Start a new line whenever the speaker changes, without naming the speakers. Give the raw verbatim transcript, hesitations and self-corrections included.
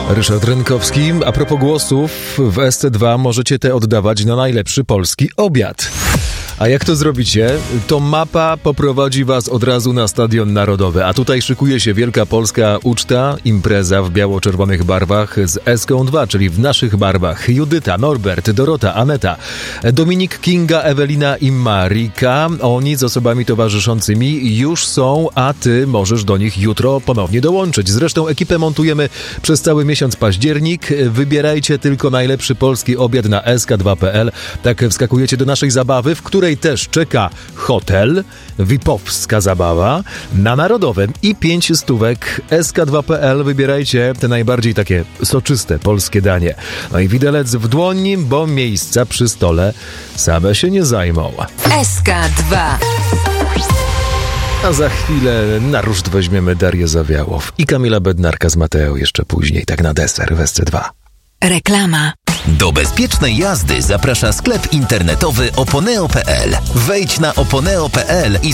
Ryszard Rynkowski. A propos głosów, w S C dwa możecie te oddawać na najlepszy polski obiad. A jak to zrobicie? To mapa poprowadzi was od razu na Stadion Narodowy. A tutaj szykuje się wielka polska uczta, impreza w biało-czerwonych barwach z Eską dwa, czyli w naszych barwach. Judyta, Norbert, Dorota, Aneta, Dominik, Kinga, Ewelina i Marika. Oni z osobami towarzyszącymi już są, a ty możesz do nich jutro ponownie dołączyć. Zresztą ekipę montujemy przez cały miesiąc październik. Wybierajcie tylko najlepszy polski obiad na S K dwa kropka P L. Tak wskakujecie do naszej zabawy, w której też czeka hotel, V I P-owska zabawa na Narodowym i pięć stówek. S K dwa kropka P L. Wybierajcie te najbardziej takie soczyste polskie danie. No i widelec w dłoni, bo miejsca przy stole same się nie zajmą.
S K dwa.
A za chwilę na ruszt weźmiemy Darię Zawiałow i Kamila Bednarka z Mateo jeszcze później, tak na deser w S C dwa.
Reklama.
Do bezpiecznej jazdy zaprasza sklep internetowy oponeo kropka P L. Wejdź na oponeo kropka P L i